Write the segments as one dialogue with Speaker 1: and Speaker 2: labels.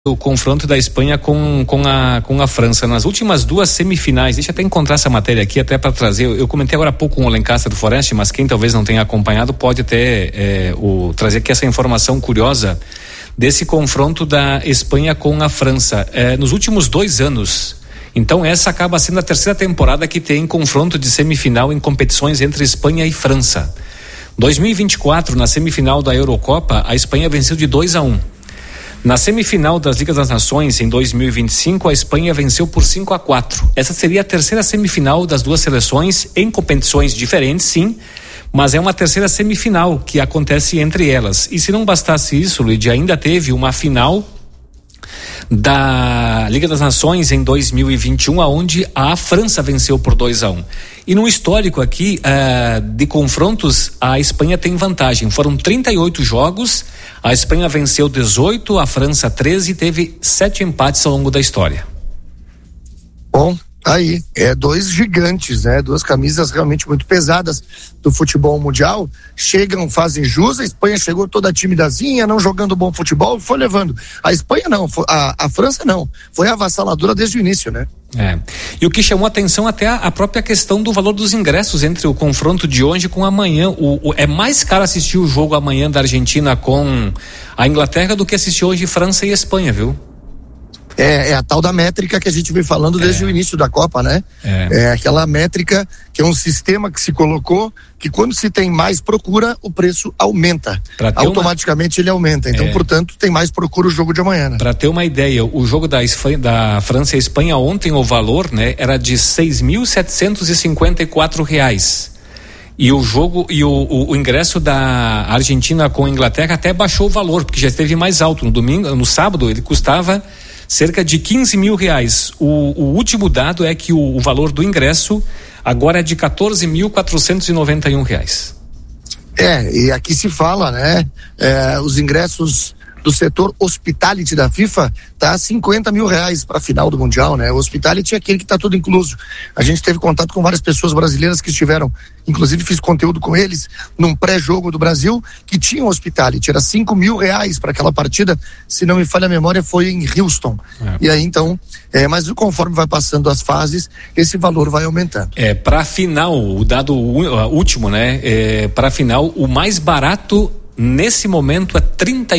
Speaker 1: O confronto da Espanha com a França nas últimas duas semifinais. Deixa eu até encontrar essa matéria aqui até para trazer. Eu comentei agora há pouco com o Lencastre do Forest, mas quem talvez não tenha acompanhado pode até trazer aqui essa informação curiosa desse confronto da Espanha com a França nos últimos 2 anos. Então essa acaba sendo a terceira temporada que tem confronto de semifinal em competições entre Espanha e França. 2024, na semifinal da Eurocopa, a Espanha venceu de 2-1. Na semifinal das Ligas das Nações, em 2025, a Espanha venceu por 5-4. Essa seria a terceira semifinal das duas seleções em competições diferentes, sim, mas é uma terceira semifinal que acontece entre elas. E se não bastasse isso, Lídia, ainda teve uma final da Liga das Nações em 2021, onde a França venceu por 2-1. E no histórico aqui de confrontos, a Espanha tem vantagem. Foram 38 jogos, a Espanha venceu 18, a França 13 e teve 7 empates ao longo da história.
Speaker 2: Bom, aí, 2 gigantes, né? 2 camisas realmente muito pesadas do futebol mundial, chegam, fazem jus. A Espanha chegou toda timidazinha, não jogando bom futebol, foi levando. A Espanha não, a França não, foi avassaladora desde o início, né?
Speaker 1: E o que chamou a atenção até a própria questão do valor dos ingressos entre o confronto de hoje com amanhã. É mais caro assistir o jogo amanhã da Argentina com a Inglaterra do que assistir hoje França e Espanha, viu?
Speaker 2: É a tal da métrica que a gente vem falando desde o início da Copa, né? É aquela métrica que é um sistema que se colocou que quando se tem mais procura, o preço aumenta. Automaticamente ele aumenta. Então, portanto, tem mais procura o jogo de amanhã, né? Para
Speaker 1: ter uma ideia, o jogo da França e Espanha ontem, o valor, né, era de R$6.754. E o jogo e o ingresso da Argentina com a Inglaterra até baixou o valor, porque já esteve mais alto. No sábado, ele custava cerca de R$15.000. O último dado é que o valor do ingresso agora é de R$14.491.
Speaker 2: E aqui se fala, né? Os ingressos do setor hospitality da FIFA tá R$50.000 para a final do Mundial, né? O hospitality é aquele que tá tudo incluso. A gente teve contato com várias pessoas brasileiras que estiveram, inclusive fiz conteúdo com eles num pré-jogo do Brasil, que tinham hospitality, era R$5.000 para aquela partida, se não me falha a memória, foi em Houston. E aí então, mas conforme vai passando as fases, esse valor vai aumentando.
Speaker 1: Para a final, o dado último, né? Para a final, o mais barato nesse momento é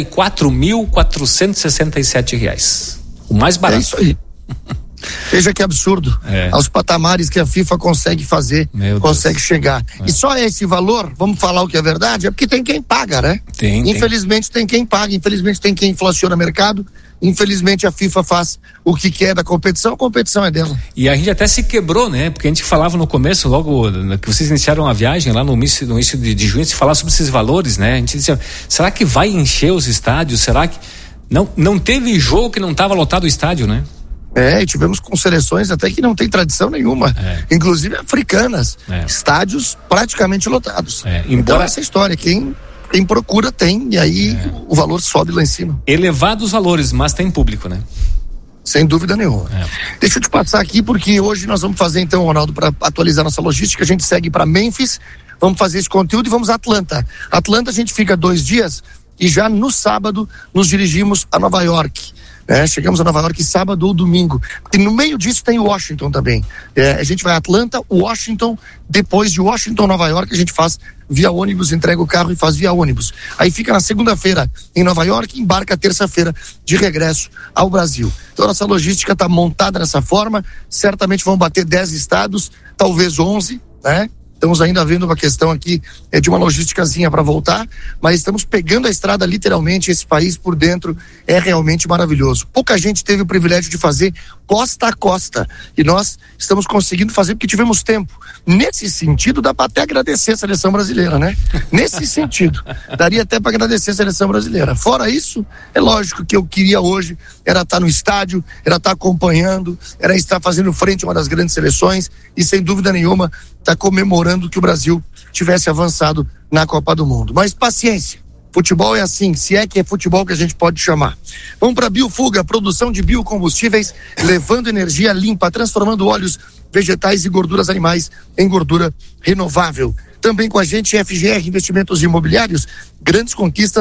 Speaker 1: R$34.467. O mais barato.
Speaker 2: É isso aí. Veja que absurdo. Aos patamares que a FIFA consegue fazer, consegue chegar. E só esse valor, vamos falar o que é verdade, é porque tem quem paga, né? Infelizmente tem quem paga, infelizmente tem quem inflaciona o mercado. Infelizmente a FIFA faz o que quer da competição, a competição é dela.
Speaker 1: E a gente até se quebrou, né? Porque a gente falava no começo, logo que vocês iniciaram a viagem lá no início de junho, se falar sobre esses valores, né? A gente dizia, será que vai encher os estádios? Será que não teve jogo que não estava lotado o estádio, né?
Speaker 2: E tivemos com seleções até que não tem tradição nenhuma, inclusive africanas, estádios praticamente lotados. Então essa história, quem procura tem, e aí o valor sobe lá em cima.
Speaker 1: Elevados valores, mas tem público, né?
Speaker 2: Sem dúvida nenhuma. Deixa eu te passar aqui, porque hoje nós vamos fazer então, Ronaldo, para atualizar nossa logística, a gente segue para Memphis, vamos fazer esse conteúdo e vamos a Atlanta. Atlanta a gente fica 2 dias e já no sábado nos dirigimos a Nova York. Chegamos a Nova York sábado ou domingo. E no meio disso tem Washington também. A gente vai a Atlanta, Washington, depois de Washington, Nova York, a gente faz via ônibus, entrega o carro e faz via ônibus. Aí fica na segunda-feira em Nova York, embarca terça-feira de regresso ao Brasil. Então nossa logística está montada dessa forma, certamente vão bater 10 estados, talvez 11, né? Estamos ainda vendo uma questão aqui de uma logísticazinha para voltar, mas estamos pegando a estrada literalmente. Esse país por dentro é realmente maravilhoso. Pouca gente teve o privilégio de fazer costa a costa e nós estamos conseguindo fazer porque tivemos tempo. Nesse sentido, dá para até agradecer a seleção brasileira, né? Nesse sentido, daria até para agradecer a seleção brasileira. Fora isso, é lógico que eu queria hoje era estar no estádio, era estar acompanhando, era estar fazendo frente a uma das grandes seleções e sem dúvida nenhuma está comemorando que o Brasil tivesse avançado na Copa do Mundo. Mas paciência, futebol é assim, se é que é futebol que a gente pode chamar. Vamos para Biofuga, produção de biocombustíveis, levando energia limpa, transformando óleos vegetais e gorduras animais em gordura renovável. Também com a gente FGR Investimentos Imobiliários, grandes conquistas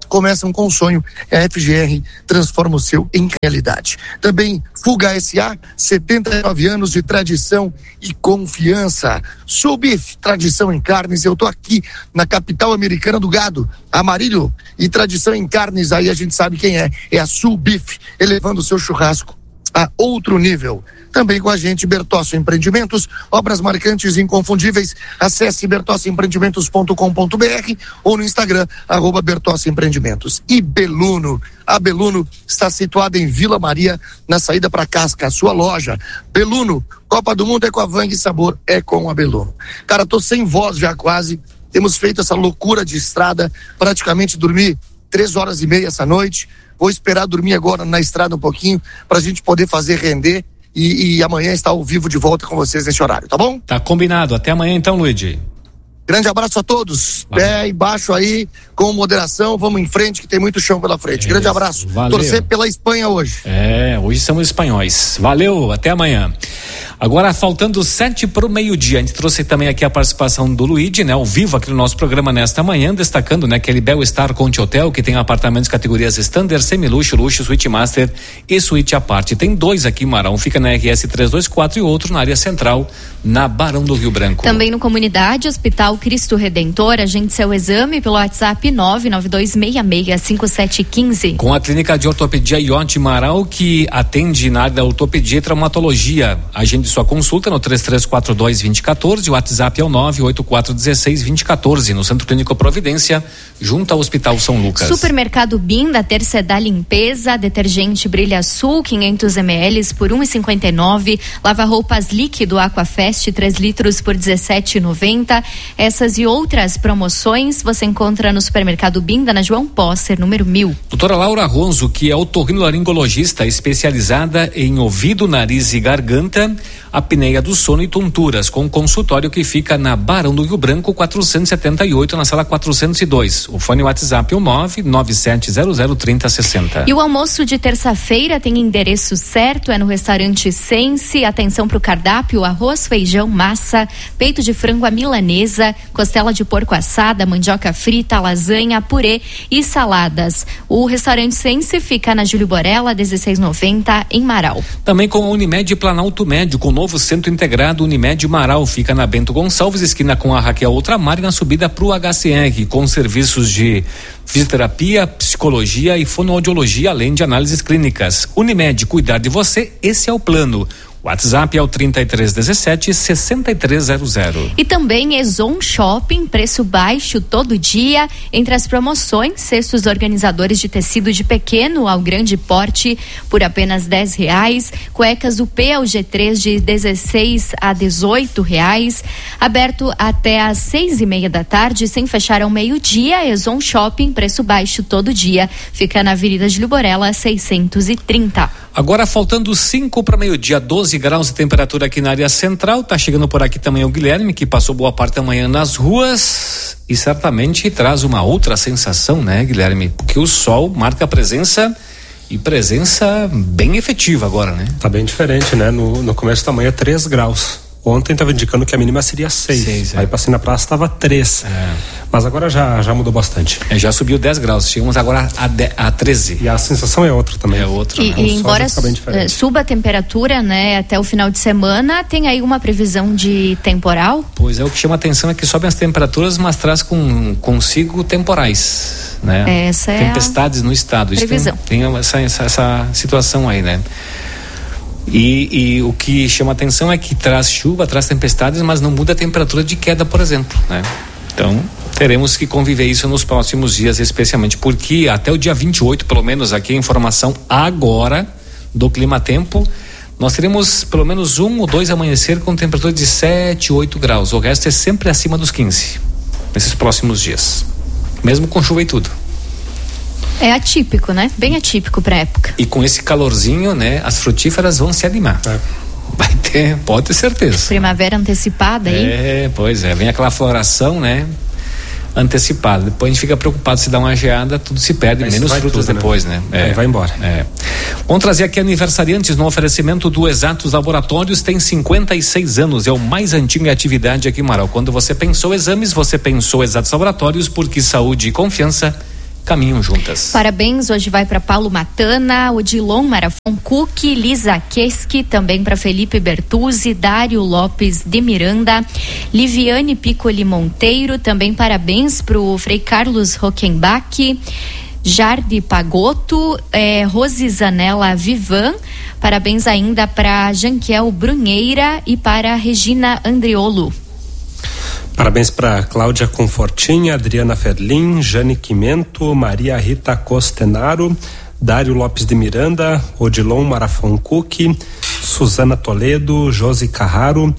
Speaker 2: começam com um sonho. A FGR transforma o seu em realidade. Também Fuga S.A., 79 anos de tradição e confiança. Subif, tradição em carnes. Eu tô aqui na capital americana do gado, Amarillo, e tradição em carnes, aí a gente sabe quem é a Subif, elevando o seu churrasco a outro nível. Também com a gente, Bertocci Empreendimentos, obras marcantes e inconfundíveis. Acesse bertocciempreendimentos.com.br ou no Instagram, @Bertocci Empreendimentos. E Beluno. A Beluno está situada em Vila Maria, na saída para Casca, a sua loja. Beluno, Copa do Mundo é com a Vang, sabor é com a Beluno. Cara, tô sem voz já quase. Temos feito essa loucura de estrada, praticamente dormi 3h30 essa noite. Vou esperar dormir agora na estrada um pouquinho para a gente poder fazer render e amanhã estar ao vivo de volta com vocês nesse horário, tá bom?
Speaker 1: Tá combinado. Até amanhã então, Luigi.
Speaker 2: Grande abraço a todos. Pé embaixo aí, com moderação, vamos em frente que tem muito chão pela frente. Grande abraço.
Speaker 1: Valeu.
Speaker 2: Torcer pela Espanha hoje.
Speaker 1: Hoje somos espanhóis. Valeu, até amanhã. Agora, faltando 7 para o meio-dia, a gente trouxe também aqui a participação do Luigi, né, ao vivo aqui no nosso programa nesta manhã, destacando, né, aquele Bel Star Conte Hotel, que tem apartamentos categorias Standard, Semiluxo, Luxo, Suite Master e Suite à parte. Tem 2 aqui em Marão, fica na RS 324 e outro na área central, na Barão do Rio Branco.
Speaker 3: Também no Comunidade Hospital Cristo Redentor, agende seu exame pelo WhatsApp 992665715.
Speaker 1: Com a Clínica de Ortopedia Iote Marão, que atende na área da ortopedia e traumatologia. Agende sua consulta no 3342-2014, o WhatsApp é o 98416-2014, no Centro Clínico Providência, junto ao Hospital São Lucas.
Speaker 3: Supermercado Bim, da Terça da Limpeza, detergente Brilha Sul, 500 ml por R$1,59, lava-roupas líquido Aquafest, 3 litros por R$17,90. Essas e outras promoções você encontra no Supermercado Bim, da na João Posser, número 1000.
Speaker 1: Doutora Laura Ronzo, que é otorrinolaringologista especializada em ouvido, nariz e garganta, apneia do sono e tonturas, com consultório que fica na Barão do Rio Branco 478, na sala 402. O fone WhatsApp é o 997003060.
Speaker 3: E o almoço de terça-feira tem endereço certo, é no restaurante Sense. Atenção para o cardápio: arroz, feijão, massa, peito de frango à milanesa, costela de porco assada, mandioca frita, lasanha, purê e saladas. O restaurante Sense fica na Júlio Borella, 1690, em Marau.
Speaker 1: Também com a Unimed Planalto Médico, o novo centro integrado Unimed Marau, fica na Bento Gonçalves, esquina com a Raquel Ultramar, e na subida para o HCR, com serviços de fisioterapia, psicologia e fonoaudiologia, além de análises clínicas. Unimed, cuidar de você, esse é o plano. O WhatsApp é o 3317-6300.
Speaker 3: E também Exon Shopping, preço baixo todo dia. Entre as promoções, cestos organizadores de tecido de pequeno ao grande porte por apenas R$10. Cuecas UP ao G3 de 16 a 18 reais. Aberto até às 6:30 da tarde, sem fechar ao meio-dia. Exon Shopping, preço baixo todo dia. Fica na Avenida Júlio Borella, 630.
Speaker 1: Agora, faltando 5 para meio-dia, 12 graus de temperatura aqui na área central. Tá chegando por aqui também o Guilherme, que passou boa parte da manhã nas ruas e certamente traz uma outra sensação, né, Guilherme? Porque o sol marca presença, e presença bem efetiva agora, né?
Speaker 4: Tá bem diferente, né? No começo da manhã, 3 graus. Ontem estava indicando que a mínima seria 6. Aí passei na praça, estava 3. Mas agora já mudou bastante.
Speaker 1: Já subiu 10 graus. Chegamos agora a 13.
Speaker 4: E a sensação é outra também.
Speaker 1: É outra.
Speaker 3: E,
Speaker 1: né?
Speaker 3: e embora suba a temperatura, né, até o final de semana, tem aí uma previsão de temporal?
Speaker 1: Pois é, o que chama atenção é que sobem as temperaturas, mas traz consigo temporais, né?
Speaker 3: Essa é
Speaker 1: tempestades no estado.
Speaker 3: Previsão.
Speaker 1: Tem essa situação aí, né? E o que chama atenção é que traz chuva, traz tempestades, mas não muda a temperatura de queda, por exemplo, né? Então, teremos que conviver isso nos próximos dias, especialmente porque até o dia 28, pelo menos aqui a informação agora do clima-tempo, nós teremos pelo menos 1 ou 2 amanhecer com temperatura de 7, 8 graus. O resto é sempre acima dos 15 nesses próximos dias, mesmo com chuva e tudo.
Speaker 3: É atípico, né? Bem atípico pra época.
Speaker 1: E com esse calorzinho, né? As frutíferas vão se animar. Vai ter, pode ter certeza.
Speaker 3: Primavera antecipada aí.
Speaker 1: Pois é. Vem aquela floração, né? Antecipada. Depois a gente fica preocupado se dá uma geada, tudo se perde, menos frutas tudo, depois, né?
Speaker 4: Vai embora.
Speaker 1: Vamos trazer aqui aniversariantes no oferecimento do Exatos Laboratórios, tem 56 anos, é o mais antigo em atividade aqui em Marau. Quando você pensou exames, você pensou Exatos Laboratórios, porque saúde e confiança caminham juntas.
Speaker 3: Parabéns, hoje vai para Paulo Matana, Odilon Marafon Cook, Lisa Keski, também para Felipe Bertuzzi, Dário Lopes de Miranda, Liviane Piccoli Monteiro, também parabéns para o Frei Carlos Rockenbach, Jardi Pagotto, Rose Zanella Vivan, parabéns ainda para Janquiel Brunheira e para Regina Andriolo.
Speaker 4: Parabéns para Cláudia Confortinha, Adriana Ferlin, Jane Quimento, Maria Rita Costenaro, Dário Lopes de Miranda, Odilon Marafon Cook, Suzana Toledo, Josi Carraro,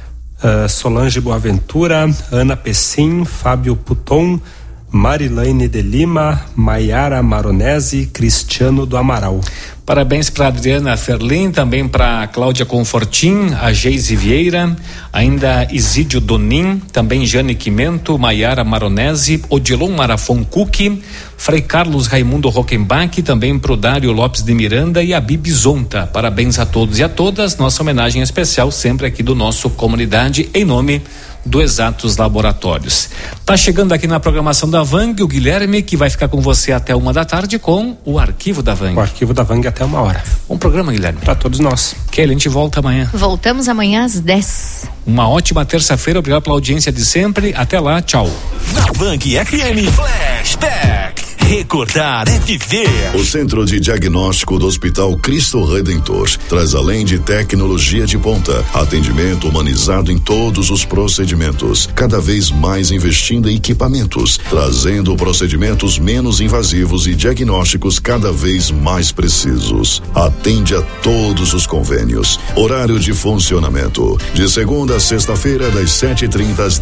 Speaker 4: Solange Boaventura, Ana Pessim, Fábio Puton, Marilaine de Lima, Maiara Maronese, Cristiano do Amaral.
Speaker 1: Parabéns para Adriana Ferlin, também para Cláudia Confortin, a Geise Vieira, ainda Isídio Donin, também Jane Quimento, Maiara Maronese, Odilon Marafon Cook, Frei Carlos Raimundo Rockenbach, também pro Dário Lopes de Miranda e a Bibi Zonta. Parabéns a todos e a todas, nossa homenagem especial sempre aqui do nosso Comunidade, em nome do Exatos Laboratórios. Tá chegando aqui na programação da Vang o Guilherme, que vai ficar com você até 1h com o Arquivo da Vang.
Speaker 4: O Arquivo da Vang até 1h.
Speaker 1: Bom programa, Guilherme.
Speaker 4: Para todos nós.
Speaker 1: Kelly, a gente volta amanhã.
Speaker 3: Voltamos amanhã às 10.
Speaker 1: Uma ótima terça-feira, obrigado pela audiência de sempre. Até lá, tchau.
Speaker 5: Na Vang FM Flashback. Recordar é viver.
Speaker 6: O Centro de Diagnóstico do Hospital Cristo Redentor traz, além de tecnologia de ponta, atendimento humanizado em todos os procedimentos, cada vez mais investindo em equipamentos, trazendo procedimentos menos invasivos e diagnósticos cada vez mais precisos. Atende a todos os convênios. Horário de funcionamento: de segunda a sexta-feira, das 7h30 às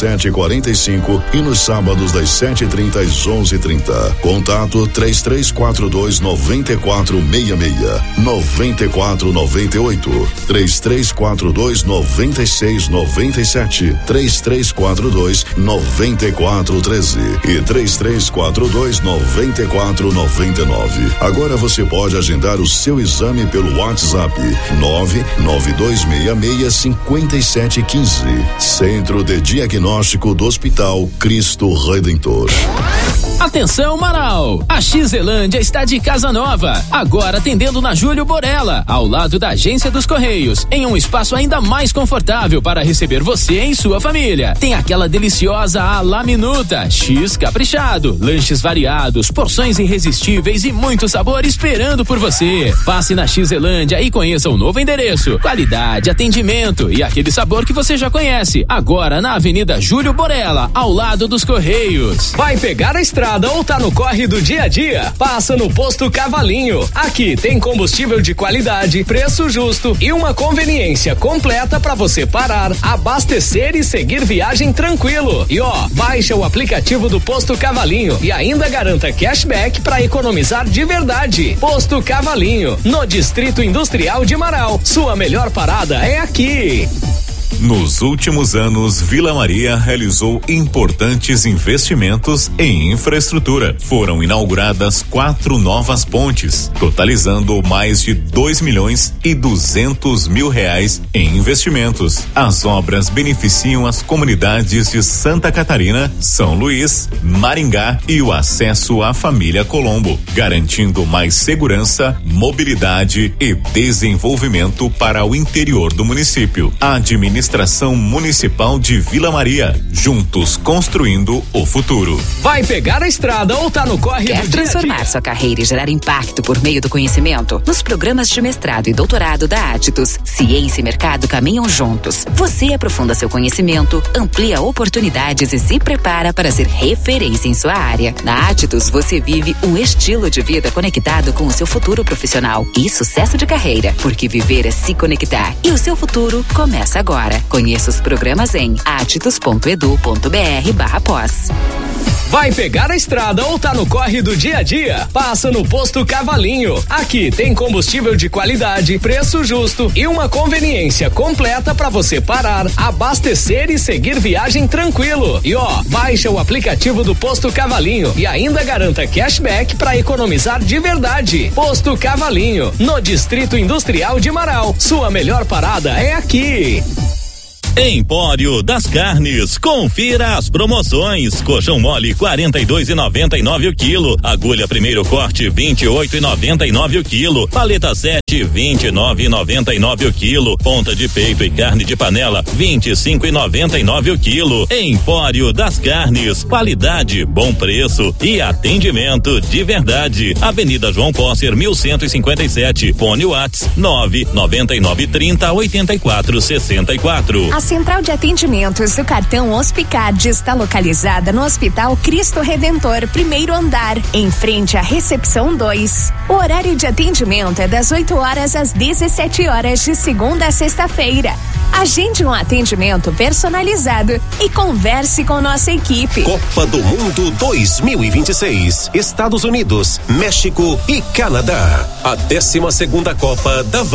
Speaker 6: 17h45 e nos sábados das 7h30 às 11h30. Contato 3342-9466, 9498, 3342-9697, 3342-9413 e 3342-9499. Agora você pode agendar o seu exame pelo WhatsApp 992665715. Centro de Diagnóstico do Hospital Cristo Redentor.
Speaker 7: Atenção, Marau! A X-Zelândia está de casa nova, agora atendendo na Júlio Borella, ao lado da Agência dos Correios, em um espaço ainda mais confortável para receber você e sua família. Tem aquela deliciosa à la minuta, X caprichado, lanches variados, porções irresistíveis e muito sabor esperando por você. Passe na X-Zelândia e conheça o novo endereço, qualidade, atendimento e aquele sabor que você já conhece, agora na Avenida Júlio Borella, ao lado dos Correios.
Speaker 8: Vai pegar a estrada ou tá no corre do dia a dia? Passa no Posto Cavalinho. Aqui tem combustível de qualidade, preço justo e uma conveniência completa para você parar, abastecer e seguir viagem tranquilo. E baixa o aplicativo do Posto Cavalinho e ainda garanta cashback para economizar de verdade. Posto Cavalinho, no Distrito Industrial de Marau. Sua melhor parada é aqui.
Speaker 5: Nos últimos anos, Vila Maria realizou importantes investimentos em infraestrutura. Foram inauguradas 4 novas pontes, totalizando mais de 2.200.000 em investimentos. As obras beneficiam as comunidades de Santa Catarina, São Luís, Maringá e o acesso à família Colombo, garantindo mais segurança, mobilidade e desenvolvimento para o interior do município. A Administração Municipal de Vila Maria, juntos construindo o futuro.
Speaker 8: Vai pegar a estrada ou tá no corre
Speaker 9: Quer
Speaker 8: do dia a
Speaker 9: transformar
Speaker 8: dia?
Speaker 9: sua carreira e gerar impacto por meio do conhecimento? Nos programas de mestrado e doutorado da Atitus, ciência e mercado caminham juntos. Você aprofunda seu conhecimento, amplia oportunidades e se prepara para ser referência em sua área. Na Atitus, você vive um estilo de vida conectado com o seu futuro profissional e sucesso de carreira, porque viver é se conectar e o seu futuro começa agora. Conheça os programas em atitus.edu.br/pós.
Speaker 8: Vai pegar a estrada ou tá no corre do dia a dia? Passa no Posto Cavalinho. Aqui tem combustível de qualidade, preço justo e uma conveniência completa para você parar, abastecer e seguir viagem tranquilo. E baixa o aplicativo do Posto Cavalinho e ainda garanta cashback para economizar de verdade. Posto Cavalinho, no Distrito Industrial de Marau. Sua melhor parada é aqui.
Speaker 10: Empório das Carnes, confira as promoções. Coxão mole 42,99 o quilo, agulha primeiro corte 28,99 o quilo, paleta 7 29,99 o quilo, ponta de peito e carne de panela 25,99 o quilo. Empório das Carnes, qualidade, bom preço e atendimento de verdade. Avenida João Posser 1157, fone Whats 99930 8464.
Speaker 11: A central de atendimentos do cartão Hospicard está localizada no Hospital Cristo Redentor, primeiro andar, em frente à recepção 2. O horário de atendimento é das 8 horas às 17 horas de segunda a sexta-feira. Agende um atendimento personalizado e converse com nossa equipe.
Speaker 12: Copa do Mundo 2026, Estados Unidos, México e Canadá. A 12ª Copa da